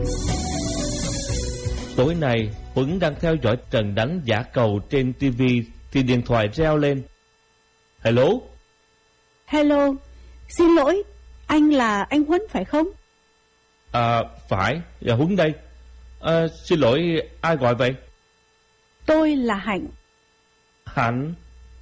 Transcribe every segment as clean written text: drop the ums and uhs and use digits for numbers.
Tối nay Huấn đang theo dõi trận đánh giả cầu trên TV thì điện thoại reo lên. Hello? Hello, xin lỗi, anh là anh Huấn phải không? Phải, là Huấn đây. Xin lỗi, ai gọi vậy? Tôi là Hạnh. Hạnh?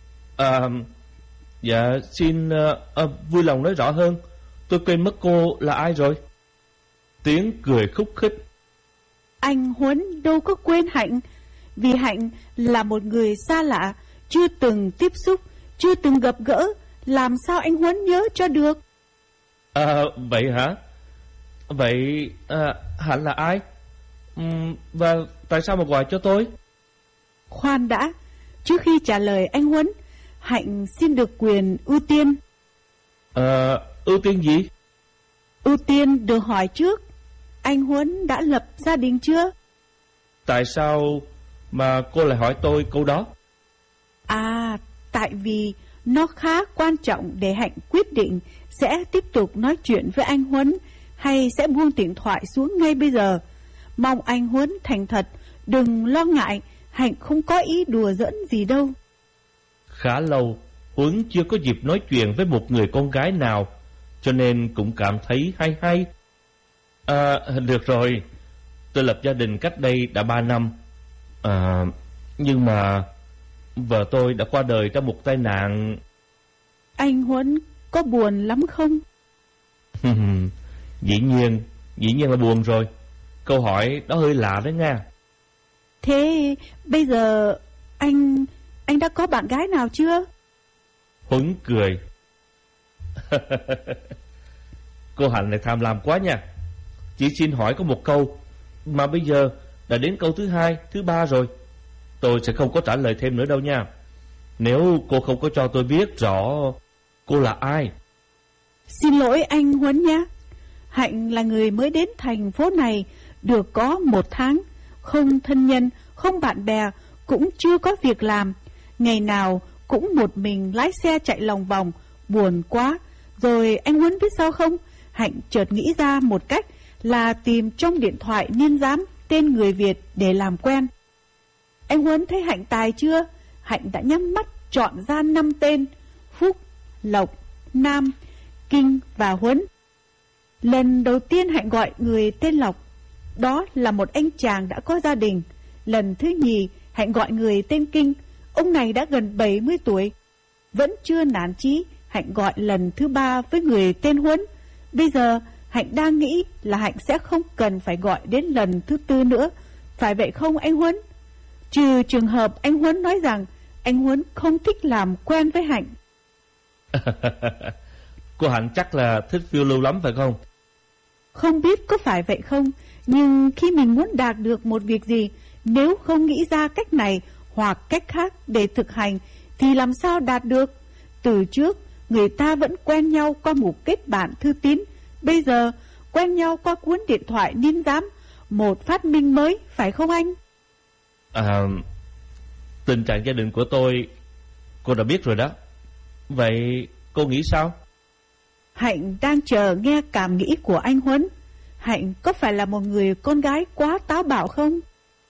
Dạ, xin vui lòng nói rõ hơn. Tôi quên mất cô là ai rồi. Tiếng cười khúc khích. Anh Huấn đâu có quên Hạnh, vì Hạnh là một người xa lạ, chưa từng tiếp xúc, chưa từng gặp gỡ, làm sao anh Huấn nhớ cho được? Vậy hả? Vậy Hạnh là ai? Và tại sao mà gọi cho tôi? Khoan đã, trước khi trả lời anh Huấn, Hạnh xin được quyền ưu tiên. Ưu tiên gì? Ưu tiên được hỏi trước. Anh Huấn đã lập gia đình chưa? Tại sao mà cô lại hỏi tôi câu đó? Tại vì nó khá quan trọng để Hạnh quyết định sẽ tiếp tục nói chuyện với anh Huấn hay sẽ buông điện thoại xuống ngay bây giờ. Mong anh Huấn thành thật, đừng lo ngại, Hạnh không có ý đùa giỡn gì đâu. Khá lâu, Huấn chưa có dịp nói chuyện với một người con gái nào, cho nên cũng cảm thấy hay. Được rồi, tôi lập gia đình cách đây đã 3 năm. Nhưng mà vợ tôi đã qua đời trong một tai nạn. Anh Huấn có buồn lắm không? Dĩ nhiên là buồn rồi. Câu hỏi đó hơi lạ đấy nha. Thế bây giờ anh đã có bạn gái nào chưa? Huấn cười. Cô Hạnh này tham lam quá nha. Chỉ xin hỏi có một câu, mà bây giờ đã đến câu thứ 2, thứ 3 rồi. Tôi sẽ không có trả lời thêm nữa đâu nha, nếu cô không có cho tôi biết rõ cô là ai. Xin lỗi anh Huấn nhé. Hạnh là người mới đến thành phố này được có 1 tháng, không thân nhân, không bạn bè, cũng chưa có việc làm. Ngày nào cũng một mình lái xe chạy lòng vòng, buồn quá. Rồi anh Huấn biết sao không? Hạnh chợt nghĩ ra một cách là tìm trong điện thoại niên giám tên người Việt để làm quen. Anh Huấn thấy Hạnh tài chưa? Hạnh đã nhắm mắt chọn ra 5 tên: Phúc, Lộc, Nam, Kinh và Huấn. Lần đầu tiên Hạnh gọi người tên Lộc, đó là một anh chàng đã có gia đình. Lần thứ nhì Hạnh gọi người tên Kinh, ông này đã gần 70 tuổi. Vẫn chưa nản chí, Hạnh gọi lần thứ 3 với người tên Huấn. Bây giờ Hạnh đang nghĩ là Hạnh sẽ không cần phải gọi đến lần thứ 4 nữa. Phải vậy không anh Huấn? Trừ trường hợp anh Huấn nói rằng anh Huấn không thích làm quen với Hạnh. Cô Hạnh chắc là thích phiêu lưu lắm phải không? Không biết có phải vậy không, nhưng khi mình muốn đạt được một việc gì, nếu không nghĩ ra cách này hoặc cách khác để thực hành thì làm sao đạt được? Từ trước người ta vẫn quen nhau qua một kết bạn thư tín, bây giờ quen nhau qua cuốn điện thoại niên giám, một phát minh mới phải không anh? Tình trạng gia đình của tôi cô đã biết rồi đó. Vậy cô nghĩ sao? Hạnh đang chờ nghe cảm nghĩ của anh Huấn. Hạnh có phải là một người con gái quá táo bạo không?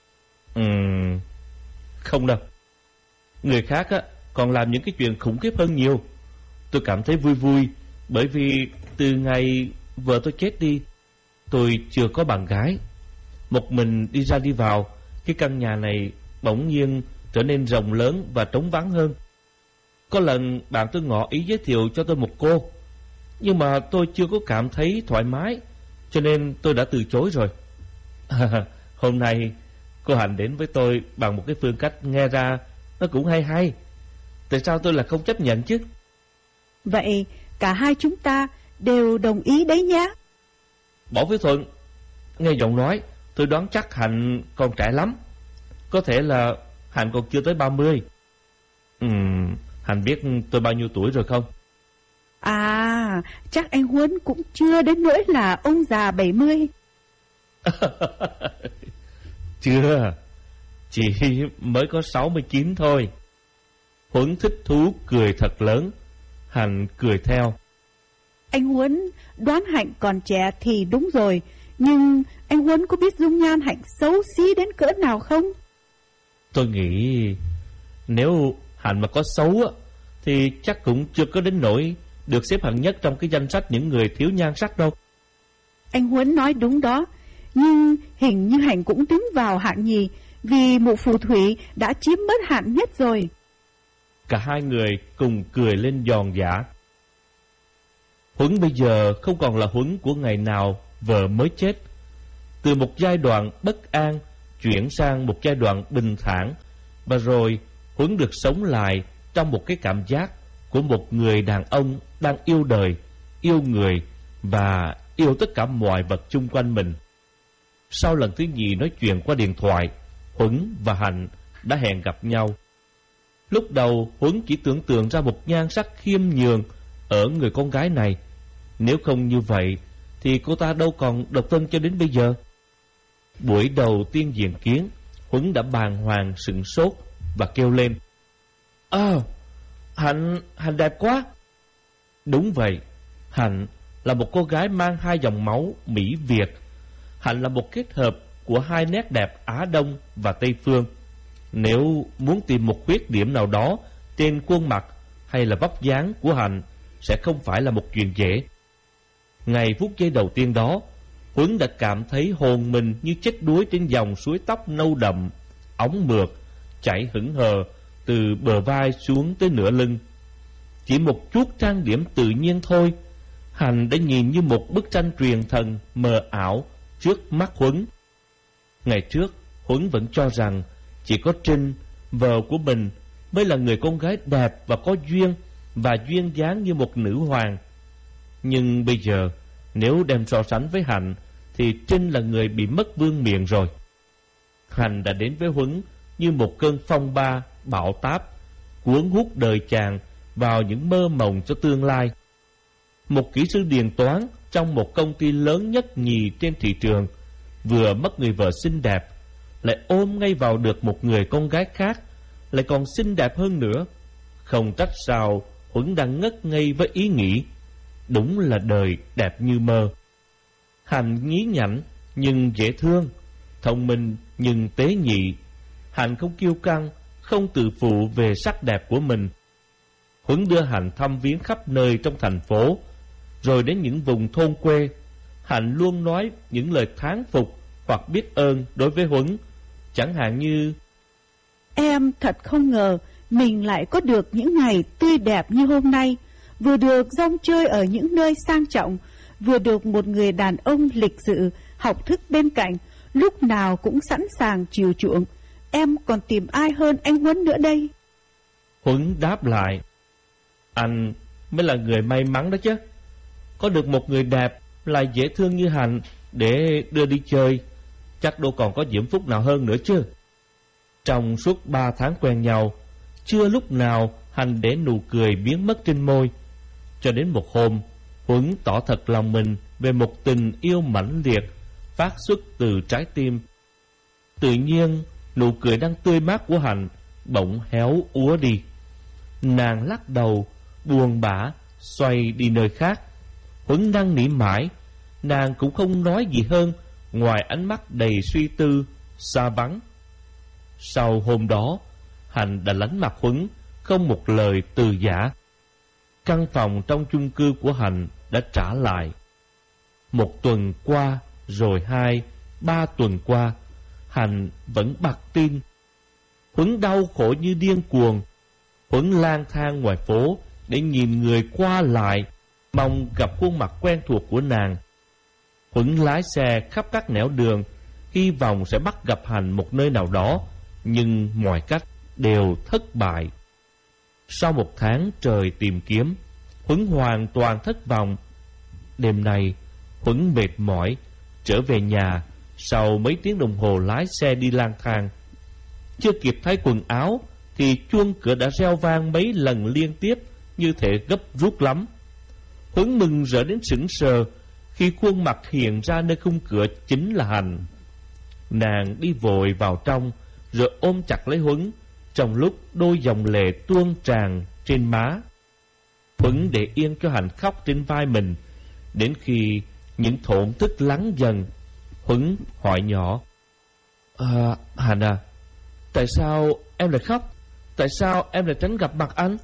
Không đâu. Người khác còn làm những cái chuyện khủng khiếp hơn nhiều. Tôi cảm thấy vui bởi vì từ ngày vợ tôi chết đi, tôi chưa có bạn gái. Một mình đi ra đi vào, cái căn nhà này bỗng nhiên trở nên rộng lớn và trống vắng hơn. Có lần bạn tôi ngỏ ý giới thiệu cho tôi một cô, nhưng mà tôi chưa có cảm thấy thoải mái, cho nên tôi đã từ chối rồi. Hôm nay cô Hạnh đến với tôi bằng một cái phương cách nghe ra nó cũng hay. Tại sao tôi lại không chấp nhận chứ? Vậy cả hai chúng ta đều đồng ý đấy nhé. Bỏ phiếu thuận. Nghe giọng nói tôi đoán chắc Hạnh còn trẻ lắm. Có thể là Hạnh còn chưa tới 30. Hạnh biết tôi bao nhiêu tuổi rồi không? Chắc anh Huấn cũng chưa đến nỗi là ông già 70. Chưa, chỉ mới có 69 thôi. Huấn thích thú cười thật lớn. Hạnh cười theo. Anh Huấn đoán Hạnh còn trẻ thì đúng rồi, Nhưng anh Huấn có biết dung nhan Hạnh xấu xí đến cỡ nào không? Tôi nghĩ nếu Hạnh mà có xấu á, thì chắc cũng chưa có đến nỗi được xếp hạng nhất trong cái danh sách những người thiếu nhan sắc đâu. Anh Huấn nói đúng đó, nhưng hình như Hạnh cũng đứng vào hạng nhì, vì mụ phù thủy đã chiếm mất hạng nhất rồi. Cả hai người cùng cười lên giòn giã. Huấn bây giờ không còn là Huấn của ngày nào vợ mới chết. Từ một giai đoạn bất an chuyển sang một giai đoạn bình thản, và rồi Huấn được sống lại trong một cái cảm giác của một người đàn ông đang yêu đời, yêu người và yêu tất cả mọi vật chung quanh mình. Sau lần thứ nhì nói chuyện qua điện thoại, Huấn và Hạnh đã hẹn gặp nhau. Lúc đầu Huấn chỉ tưởng tượng ra một nhan sắc khiêm nhường ở người con gái này. Nếu không như vậy thì cô ta đâu còn độc thân cho đến bây giờ. Buổi đầu tiên diện kiến, Huấn đã bàng hoàng sửng sốt và kêu lên: Hạnh đẹp quá. Đúng vậy, Hạnh là một cô gái mang hai dòng máu Mỹ Việt. Hạnh là một kết hợp của hai nét đẹp Á Đông và Tây Phương. Nếu muốn tìm một khuyết điểm nào đó trên khuôn mặt hay là vóc dáng của Hạnh sẽ không phải là một chuyện dễ. Ngày phút giây đầu tiên đó, Huấn đã cảm thấy hồn mình như chết đuối trên dòng suối tóc nâu đậm, óng mượt, chảy hững hờ từ bờ vai xuống tới nửa lưng. Chỉ một chút trang điểm tự nhiên thôi, Hạnh đã nhìn như một bức tranh truyền thần mờ ảo trước mắt Huấn. Ngày trước, Huấn vẫn cho rằng chỉ có Trinh, vợ của mình, mới là người con gái đẹp và có duyên và duyên dáng như một nữ hoàng. Nhưng bây giờ, nếu đem so sánh với Hạnh, thì Trinh là người bị mất vương miện rồi. Hạnh đã đến với Huấn như một cơn phong ba bão táp, cuốn hút đời chàng vào những mơ mộng cho tương lai. Một kỹ sư điền toán trong một công ty lớn nhất nhì trên thị trường, vừa mất người vợ xinh đẹp, lại ôm ngay vào được một người con gái khác, lại còn xinh đẹp hơn nữa. Không trách sao Huấn đang ngất ngây với ý nghĩ, đúng là đời đẹp như mơ. Hạnh nhí nhảnh nhưng dễ thương, thông minh nhưng tế nhị. Hạnh không kiêu căng, không tự phụ về sắc đẹp của mình. Huấn đưa Hạnh thăm viếng khắp nơi trong thành phố, rồi đến những vùng thôn quê. Hạnh luôn nói những lời thán phục hoặc biết ơn đối với Huấn, chẳng hạn như: Em thật không ngờ mình lại có được những ngày tươi đẹp như hôm nay, vừa được rong chơi ở những nơi sang trọng, vừa được một người đàn ông lịch sự, học thức bên cạnh, lúc nào cũng sẵn sàng chiều chuộng. Em còn tìm ai hơn anh Huấn nữa đây? Huấn đáp lại: Anh mới là người may mắn đó chứ. Có được một người đẹp lại dễ thương như Hạnh để đưa đi chơi, chắc đâu còn có diễm phúc nào hơn nữa chứ. Trong suốt 3 tháng quen nhau, chưa lúc nào Hạnh để nụ cười biến mất trên môi. Cho đến một hôm, Huấn tỏ thật lòng mình về một tình yêu mãnh liệt phát xuất từ trái tim. Tự nhiên, nụ cười đang tươi mát của Hạnh bỗng héo úa đi. Nàng lắc đầu, buồn bã, xoay đi nơi khác. Huấn năn nỉ mãi, nàng cũng không nói gì hơn ngoài ánh mắt đầy suy tư, xa vắng. Sau hôm đó, Hạnh đã lánh mặt Huấn, không một lời từ giã. Căn phòng trong chung cư của Hạnh đã trả lại. 1 tuần qua, rồi 2, 3 tuần qua, Hạnh vẫn bặt tin. Huấn đau khổ như điên cuồng. Huấn lang thang ngoài phố để nhìn người qua lại, mong gặp khuôn mặt quen thuộc của nàng. Huấn lái xe khắp các nẻo đường, hy vọng sẽ bắt gặp Hạnh một nơi nào đó, nhưng mọi cách đều thất bại. Sau 1 tháng trời tìm kiếm, Huấn hoàn toàn thất vọng. Đêm nay, Huấn mệt mỏi trở về nhà sau mấy tiếng đồng hồ lái xe đi lang thang. Chưa kịp thay quần áo thì chuông cửa đã reo vang mấy lần liên tiếp, như thể gấp rút lắm. Huấn mừng rỡ đến sững sờ khi khuôn mặt hiện ra nơi khung cửa chính là Hạnh. Nàng đi vội vào trong rồi ôm chặt lấy Huấn, trong lúc đôi dòng lệ tuôn tràn trên má. Huấn để yên cho Hạnh khóc trên vai mình, đến khi những thổn thức lắng dần Huấn hỏi nhỏ: Hạnh à, tại sao em lại khóc? Tại sao em lại tránh gặp mặt anh?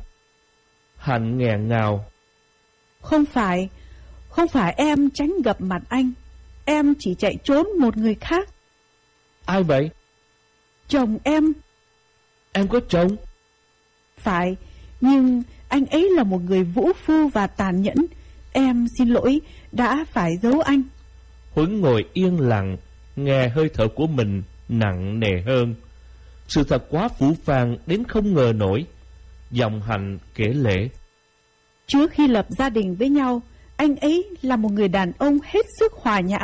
Hạnh nghẹn ngào: Không phải em tránh gặp mặt anh. Em chỉ chạy trốn một người khác. Ai vậy? Chồng em. Em có chồng? Phải, nhưng anh ấy là một người vũ phu và tàn nhẫn. Em xin lỗi đã phải giấu anh. Huấn ngồi yên lặng, nghe hơi thở của mình nặng nề hơn. Sự thật quá phũ phàng đến không ngờ nổi. Giọng Hạnh kể lể: Trước khi lập gia đình với nhau, anh ấy là một người đàn ông hết sức hòa nhã.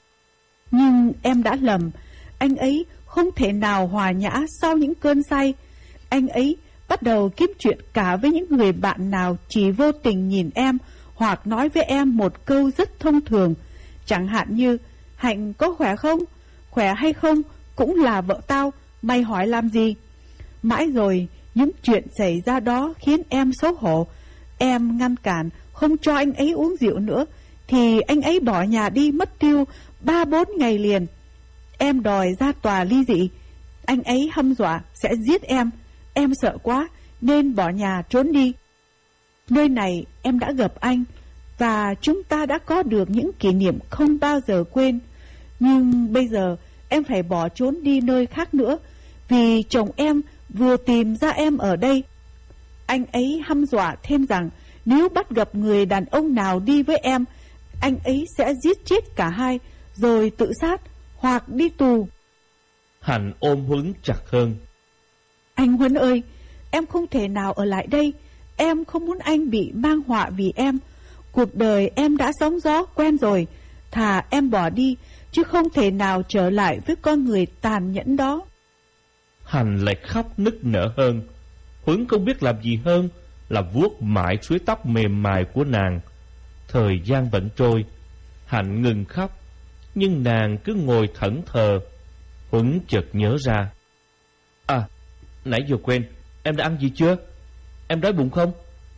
Nhưng em đã lầm, anh ấy không thể nào hòa nhã sau những cơn say. Anh ấy bắt đầu kiếm chuyện cả với những người bạn nào chỉ vô tình nhìn em hoặc nói với em một câu rất thông thường. Chẳng hạn như: Hạnh có khỏe không? Khỏe hay không cũng là vợ tao, mày hỏi làm gì? Mãi rồi những chuyện xảy ra đó khiến em xấu hổ. Em ngăn cản không cho anh ấy uống rượu nữa, thì anh ấy bỏ nhà đi mất tiêu 3-4 ngày liền. Em đòi ra tòa ly dị. Anh ấy hăm dọa sẽ giết em. Em sợ quá nên bỏ nhà trốn đi. Nơi này em đã gặp anh, và chúng ta đã có được những kỷ niệm không bao giờ quên. Nhưng bây giờ em phải bỏ trốn đi nơi khác nữa, vì chồng em vừa tìm ra em ở đây. Anh ấy hăm dọa thêm rằng nếu bắt gặp người đàn ông nào đi với em, anh ấy sẽ giết chết cả hai, rồi tự sát hoặc đi tù. Hạnh ôm Huấn chặt hơn: Anh Huấn ơi, em không thể nào ở lại đây. Em không muốn anh bị mang họa vì em. Cuộc đời em đã sóng gió quen rồi. Thà em bỏ đi, chứ không thể nào trở lại với con người tàn nhẫn đó. Hạnh lại khóc nức nở hơn. Huấn không biết làm gì hơn là vuốt mãi suối tóc mềm mại của nàng. Thời gian vẫn trôi. Hạnh ngừng khóc, nhưng nàng cứ ngồi thẫn thờ. Huấn chợt nhớ ra: nãy giờ quên, em đã ăn gì chưa? Em đói bụng không?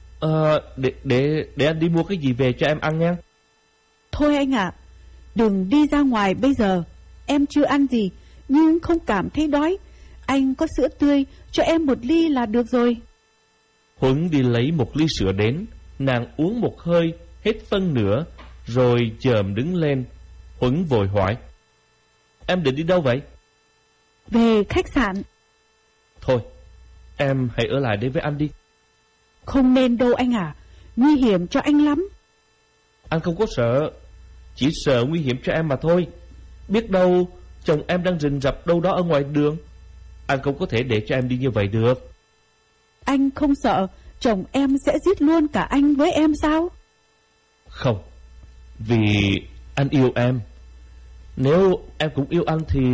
Để anh đi mua cái gì về cho em ăn nha. Thôi anh ạ, đừng đi ra ngoài bây giờ. Em chưa ăn gì, nhưng không cảm thấy đói. Anh có sữa tươi, cho em một ly là được rồi. Huấn đi lấy một ly sữa đến. Nàng uống một hơi, hết phân nửa, rồi chồm đứng lên. Huấn vội hỏi: Em định đi đâu vậy? Về khách sạn. Thôi, em hãy ở lại đây với anh đi. Không nên đâu anh à, nguy hiểm cho anh lắm. Anh không có sợ, chỉ sợ nguy hiểm cho em mà thôi. Biết đâu chồng em đang rình rập đâu đó ở ngoài đường. Anh không có thể để cho em đi như vậy được. Anh không sợ chồng em sẽ giết luôn cả anh với em sao? Không, vì anh yêu em. Nếu em cũng yêu anh thì...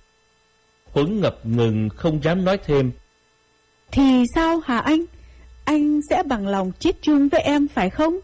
Huấn ngập ngừng không dám nói thêm. Thì sao hả anh? Anh sẽ bằng lòng chết chung với em phải không?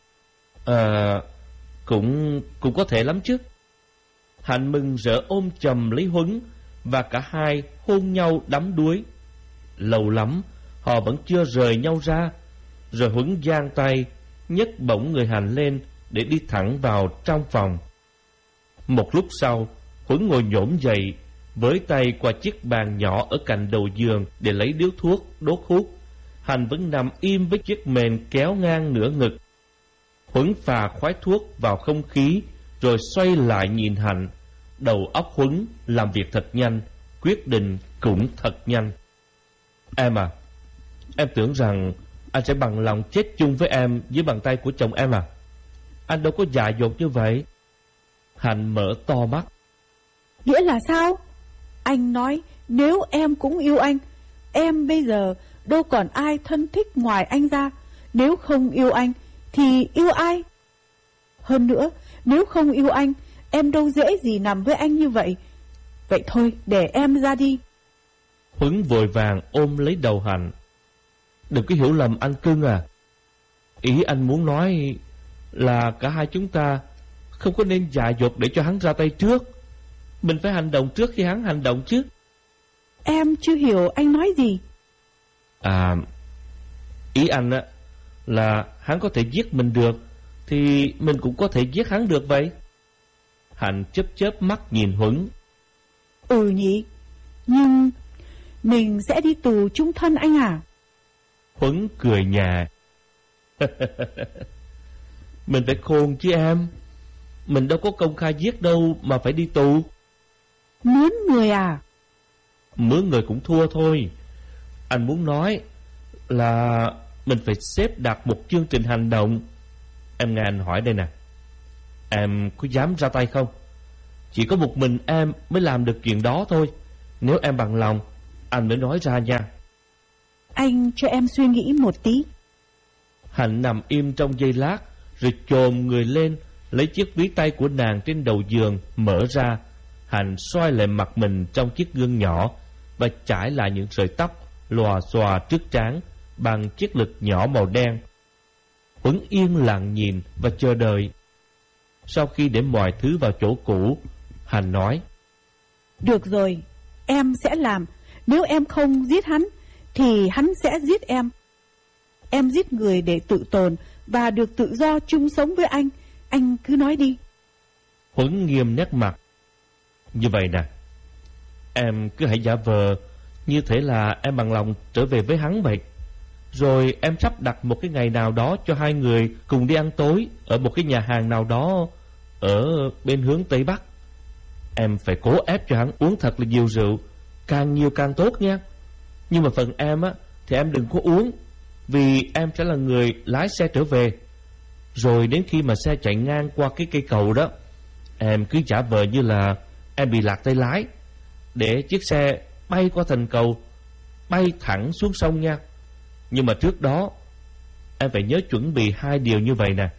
Cũng có thể lắm chứ. Hạnh mừng rỡ ôm chầm lấy Huấn, và cả hai hôn nhau đắm đuối. Lâu lắm họ vẫn chưa rời nhau ra. Rồi Huấn giang tay nhấc bổng người Hạnh lên để đi thẳng vào trong phòng. Một lúc sau, Huấn ngồi nhổm dậy, với tay qua chiếc bàn nhỏ ở cạnh đầu giường để lấy điếu thuốc đốt hút. Hạnh vẫn nằm im với chiếc mền kéo ngang nửa ngực. Huấn phà khói thuốc vào không khí, rồi xoay lại nhìn Hạnh. Đầu óc Huấn làm việc thật nhanh, quyết định cũng thật nhanh. Em à, em tưởng rằng anh sẽ bằng lòng chết chung với em dưới bàn tay của chồng em à? Anh đâu có dại dột như vậy. Hạnh mở to mắt. Nghĩa là sao? Anh nói nếu em cũng yêu anh. Em bây giờ đâu còn ai thân thích ngoài anh ra. Nếu không yêu anh thì yêu ai? Hơn nữa, nếu không yêu anh, em đâu dễ gì nằm với anh như vậy. Vậy thôi, để em ra đi. Huấn vội vàng ôm lấy đầu Hạnh. Đừng có hiểu lầm anh cưng à. Ý anh muốn nói là cả hai chúng ta không có nên dại dột để cho hắn ra tay trước. Mình phải hành động trước khi hắn hành động chứ. Em chưa hiểu anh nói gì. Ý anh á là hắn có thể giết mình được, thì mình cũng có thể giết hắn được vậy. Hạnh chớp chớp mắt nhìn Huấn. Ừ nhỉ, nhưng mình sẽ đi tù chung thân anh à? Huấn cười nhẹ. Mình phải khôn chứ em. Mình đâu có công khai giết đâu mà phải đi tù. Mướn người à? Mướn người cũng thua thôi. Anh muốn nói là mình phải xếp đặt một chương trình hành động. Em nghe anh hỏi đây nè, em có dám ra tay không? Chỉ có một mình em mới làm được chuyện đó thôi. Nếu em bằng lòng, anh mới nói ra nha. Anh cho em suy nghĩ một tí. Hạnh nằm im trong giây lát, rồi chồm người lên, lấy chiếc ví tay của nàng trên đầu giường mở ra. Hạnh xoay lại mặt mình trong chiếc gương nhỏ và chải lại những sợi tóc lòa xòa trước trán bằng chiếc lược nhỏ màu đen. Huấn yên lặng nhìn và chờ đợi. Sau khi để mọi thứ vào chỗ cũ, Hạnh nói: Được rồi, em sẽ làm. Nếu em không giết hắn thì hắn sẽ giết em. Em giết người để tự tồn và được tự do chung sống với anh. Anh cứ nói đi. Huấn nghiêm nét mặt. Như vậy nè, em cứ hãy giả vờ như thể là em bằng lòng trở về với hắn vậy. Rồi em sắp đặt một cái ngày nào đó cho hai người cùng đi ăn tối ở một cái nhà hàng nào đó ở bên hướng Tây Bắc. Em phải cố ép cho hắn uống thật là nhiều rượu, càng nhiều càng tốt nha. Nhưng mà phần em á thì em đừng có uống, vì em sẽ là người lái xe trở về. Rồi đến khi mà xe chạy ngang qua cái cây cầu đó, em cứ giả vờ như là em bị lạc tay lái, để chiếc xe bay qua thành cầu, bay thẳng xuống sông nha. Nhưng mà trước đó em phải nhớ chuẩn bị 2 điều như vậy nè.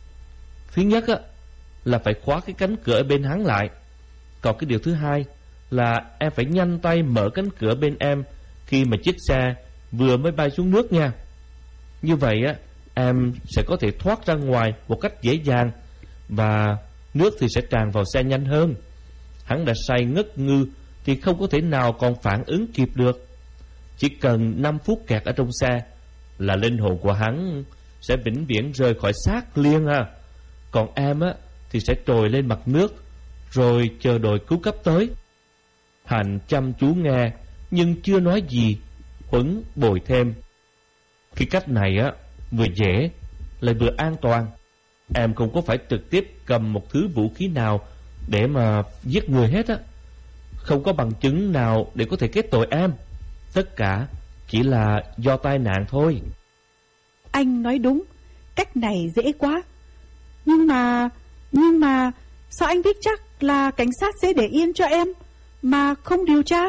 Thứ nhất á là phải khóa cái cánh cửa bên hắn lại. Còn cái điều thứ hai là em phải nhanh tay mở cánh cửa bên em khi mà chiếc xe vừa mới bay xuống nước nha. Như vậy á em sẽ có thể thoát ra ngoài một cách dễ dàng, và nước thì sẽ tràn vào xe nhanh hơn. Hắn đã say ngất ngư thì không có thể nào còn phản ứng kịp được. Chỉ cần 5 phút kẹt ở trong xe là linh hồn của hắn sẽ vĩnh viễn rời khỏi xác liền à. Còn em á thì sẽ trồi lên mặt nước, rồi chờ đội cứu cấp tới. Hạnh chăm chú nghe nhưng chưa nói gì. Huấn bồi thêm: Cái cách này á vừa dễ lại vừa an toàn. Em không có phải trực tiếp cầm một thứ vũ khí nào để mà giết người hết á. Không có bằng chứng nào để có thể kết tội em. Tất cả chỉ là do tai nạn thôi. Anh nói đúng, cách này dễ quá. Nhưng mà sao anh biết chắc là cảnh sát sẽ để yên cho em mà không điều tra?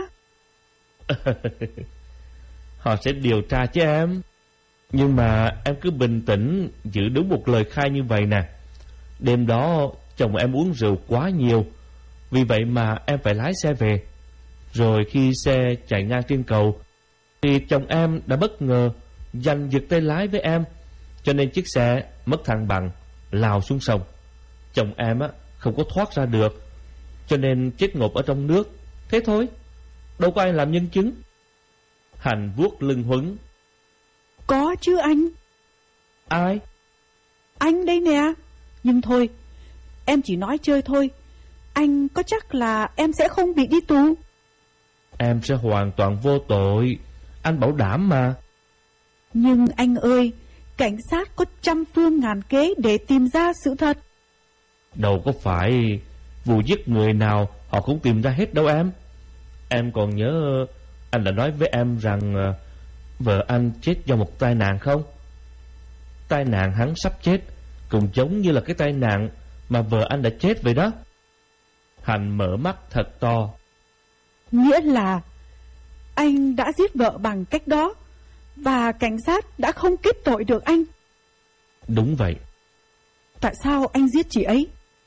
Họ sẽ điều tra chứ em. Nhưng mà em cứ bình tĩnh giữ đúng một lời khai như vậy nè. Đêm đó chồng em uống rượu quá nhiều, vì vậy mà em phải lái xe về. Rồi khi xe chạy ngang trên cầu thì chồng em đã bất ngờ giành giật tay lái với em, cho nên chiếc xe mất thăng bằng, lao xuống sông. Chồng em á không có thoát ra được, cho nên chết ngộp ở trong nước. Thế thôi, đâu có ai làm nhân chứng. Hạnh vuốt lưng Huấn. Có chứ anh. Ai? Anh đây nè. Nhưng thôi, em chỉ nói chơi thôi. Anh có chắc là em sẽ không bị đi tù? Em sẽ hoàn toàn vô tội, anh bảo đảm mà. Nhưng anh ơi, cảnh sát có trăm phương ngàn kế để tìm ra sự thật. Đâu có phải vụ giết người nào họ cũng tìm ra hết đâu em. Em còn nhớ anh đã nói với em rằng vợ anh chết do một tai nạn không? Tai nạn hắn sắp chết cũng giống như là cái tai nạn mà vợ anh đã chết vậy đó. Hạnh mở mắt thật to. Nghĩa là anh đã giết vợ bằng cách đó, và cảnh sát đã không kết tội được anh. Đúng vậy. Tại sao anh giết chị ấy?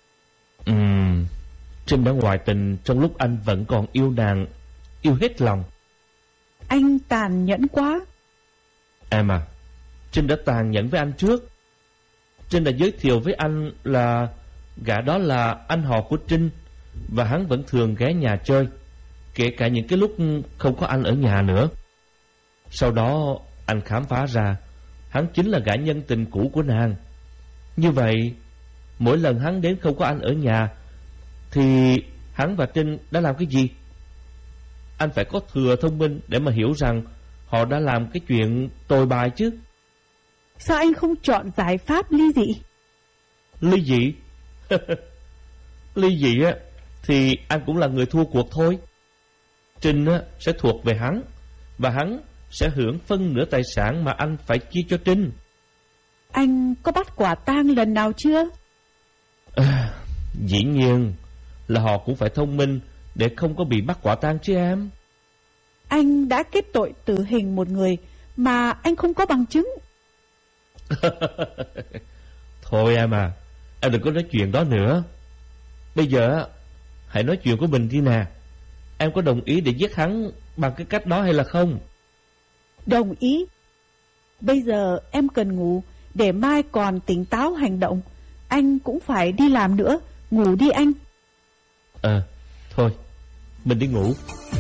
Trinh đã ngoại tình trong lúc anh vẫn còn yêu nàng, yêu hết lòng. Anh tàn nhẫn quá. Em à, Trinh đã tàn nhẫn với anh trước. Trinh đã giới thiệu với anh là gã đó là anh họ của Trinh, và hắn vẫn thường ghé nhà chơi, kể cả những cái lúc không có anh ở nhà nữa. Sau đó anh khám phá ra hắn chính là gã nhân tình cũ của nàng. Như vậy, mỗi lần hắn đến không có anh ở nhà thì hắn và Trinh đã làm cái gì? Anh phải có thừa thông minh để mà hiểu rằng họ đã làm cái chuyện tồi bại chứ. Sao anh không chọn giải pháp ly dị? Ly dị? Ly dị á thì anh cũng là người thua cuộc thôi. Trinh á sẽ thuộc về hắn, và hắn sẽ hưởng phân nửa tài sản mà anh phải chia cho Trinh. Anh có bắt quả tang lần nào chưa? Dĩ nhiên là họ cũng phải thông minh để không có bị bắt quả tang chứ em. Anh đã kết tội tử hình một người mà anh không có bằng chứng. Thôi em à, em đừng có nói chuyện đó nữa. Bây giờ hãy nói chuyện của mình đi nè. Em có đồng ý để giết hắn bằng cái cách đó hay là không? Đồng ý. Bây giờ em cần ngủ để mai còn tỉnh táo hành động. Anh cũng phải đi làm nữa. Ngủ đi anh. Thôi, mình đi ngủ.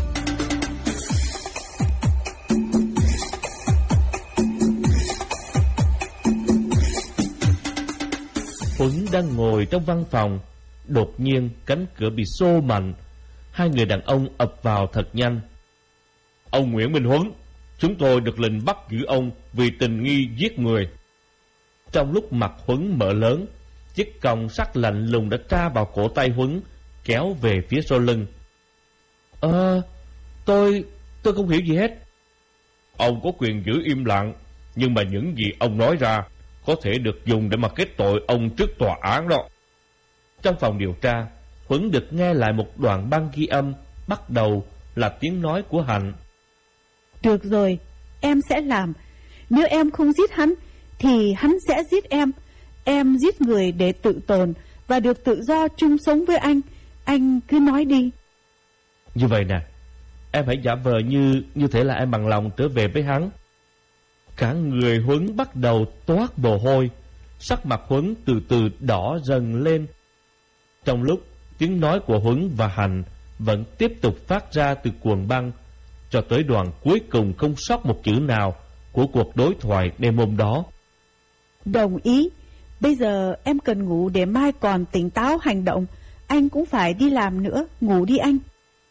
Huấn đang ngồi trong văn phòng. Đột nhiên cánh cửa bị xô mạnh. Hai người đàn ông ập vào thật nhanh. Ông Nguyễn Minh Huấn, chúng tôi được lệnh bắt giữ ông vì tình nghi giết người. Trong lúc mặt Huấn mở lớn, chiếc còng sắt lạnh lùng đã tra vào cổ tay Huấn, kéo về phía sau lưng. Tôi không hiểu gì hết. Ông có quyền giữ im lặng, nhưng mà những gì ông nói ra có thể được dùng để mà kết tội ông trước tòa án đó. Trong phòng điều tra, Huấn được nghe lại một đoạn băng ghi âm, bắt đầu là tiếng nói của Hạnh. Được rồi, em sẽ làm. Nếu em không giết hắn, thì hắn sẽ giết em. Em giết người để tự tồn và được tự do chung sống với anh. Anh cứ nói đi. Như vậy nè, em hãy giả vờ như thể là em bằng lòng trở về với hắn. Cả người Huấn bắt đầu toát mồ hôi. Sắc mặt Huấn từ từ đỏ dần lên. Trong lúc tiếng nói của Huấn và Hạnh vẫn tiếp tục phát ra từ cuồng băng, cho tới đoạn cuối cùng không sót một chữ nào của cuộc đối thoại đêm hôm đó. Đồng ý. Bây giờ em cần ngủ để mai còn tỉnh táo hành động. Anh cũng phải đi làm nữa. Ngủ đi anh.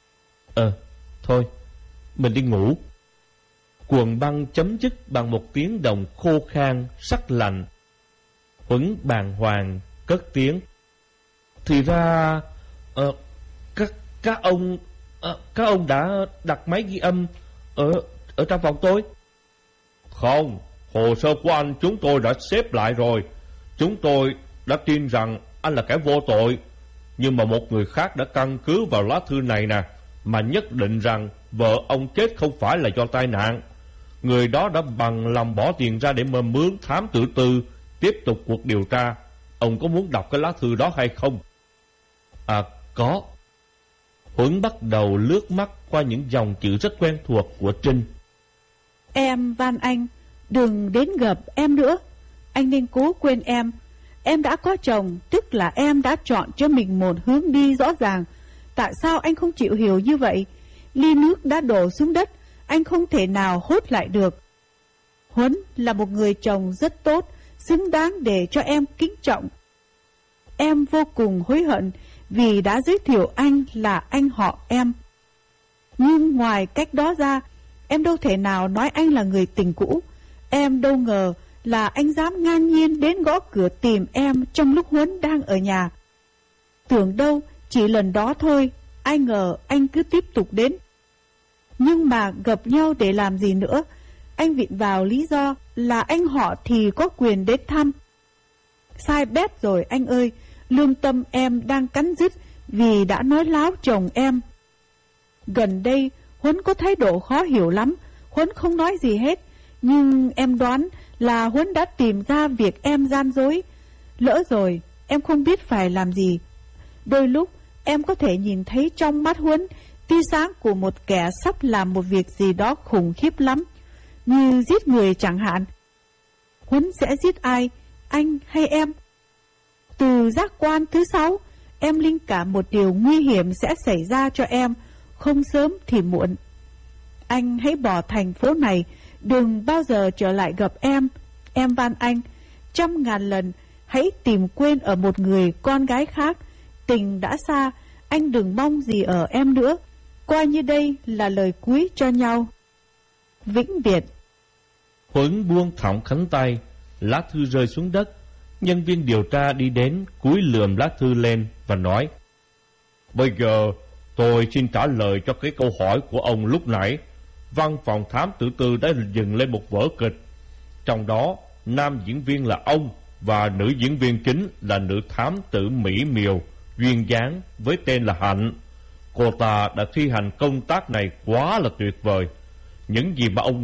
Thôi, mình đi ngủ. Cuồng băng chấm dứt bằng một tiếng động khô khan, sắc lạnh. Huấn bàng hoàng cất tiếng. Thì ra các ông đã đặt máy ghi âm ở trong phòng tôi. Không, hồ sơ của anh chúng tôi đã xếp lại rồi. Chúng tôi đã tin rằng anh là kẻ vô tội. Nhưng mà một người khác đã căn cứ vào lá thư này nè, mà nhất định rằng vợ ông chết không phải là do tai nạn. Người đó đã bằng lòng bỏ tiền ra để mà mướn thám tử tư tiếp tục cuộc điều tra. Ông có muốn đọc cái lá thư đó hay không? Có. Huấn bắt đầu lướt mắt qua những dòng chữ rất quen thuộc của Trinh. Em van anh đừng đến gặp em nữa. Anh nên cố quên em. Em đã có chồng, tức là em đã chọn cho mình một hướng đi rõ ràng. Tại sao anh không chịu hiểu như vậy? Ly nước đã đổ xuống đất, anh không thể nào hốt lại được. Huấn là một người chồng rất tốt, xứng đáng để cho em kính trọng. Em vô cùng hối hận vì đã giới thiệu anh là anh họ em. Nhưng ngoài cách đó ra, em đâu thể nào nói anh là người tình cũ. Em đâu ngờ là anh dám ngang nhiên đến gõ cửa tìm em trong lúc Huấn đang ở nhà. Tưởng đâu chỉ lần đó thôi, ai ngờ anh cứ tiếp tục đến. Nhưng mà gặp nhau để làm gì nữa? Anh viện vào lý do là anh họ thì có quyền đến thăm. Sai bét rồi anh ơi, lương tâm em đang cắn rứt vì đã nói láo chồng em. Gần đây Huấn có thái độ khó hiểu lắm. Huấn không nói gì hết, nhưng em đoán là Huấn đã tìm ra việc em gian dối. Lỡ rồi, em không biết phải làm gì. Đôi lúc em có thể nhìn thấy trong mắt Huấn tia sáng của một kẻ sắp làm một việc gì đó khủng khiếp lắm, như giết người chẳng hạn. Huấn sẽ giết ai, anh hay em? Từ giác quan thứ 6, em linh cảm một điều nguy hiểm sẽ xảy ra cho em, không sớm thì muộn. Anh hãy bỏ thành phố này, đừng bao giờ trở lại gặp em. Em van anh, 100.000 lần hãy tìm quên ở một người con gái khác. Tình đã xa, anh đừng mong gì ở em nữa. Coi như đây là lời cuối cho nhau. Vĩnh biệt. Huấn buông thõng khăn tay, lá thư rơi xuống đất. Nhân viên điều tra đi đến, cúi lườm lá thư lên và nói: Bây giờ tôi xin trả lời cho cái câu hỏi của ông lúc nãy. Văn phòng thám tử tư đã dừng lên một vở kịch. Trong đó, nam diễn viên là ông và nữ diễn viên chính là nữ thám tử mỹ miều, duyên dáng với tên là Hạnh. Cô ta đã thi hành công tác này quá là tuyệt vời. Những gì mà ông